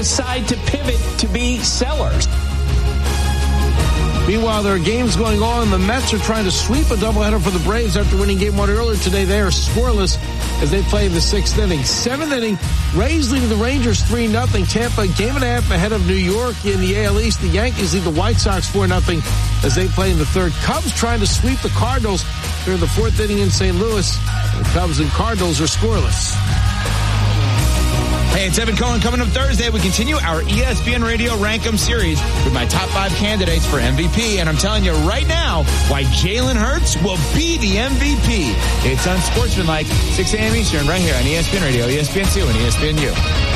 decide to pivot to be sellers. Meanwhile, there are games going on. The Mets are trying to sweep a doubleheader for the Braves after winning game one earlier today. They are scoreless as they play in the sixth inning. Seventh inning, Rays leading the Rangers 3-0. Tampa, game and a half ahead of New York in the AL East. The Yankees lead the White Sox 4-0 as they play in the third. Cubs trying to sweep the Cardinals during the fourth inning in St. Louis. The Cubs and Cardinals are scoreless. Hey, it's Evan Cohen. Coming up Thursday, we continue our ESPN Radio Rank 'em series with my top 5 candidates for MVP. And I'm telling you right now why Jalen Hurts will be the MVP. It's Unsportsmanlike, 6 a.m. Eastern, right here on ESPN Radio, ESPN2, and ESPNU.